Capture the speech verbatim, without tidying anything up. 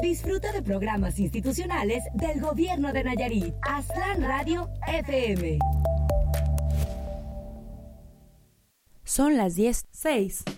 Disfruta de programas institucionales del Gobierno de Nayarit. Aztlán Radio F M. Son las diez seis.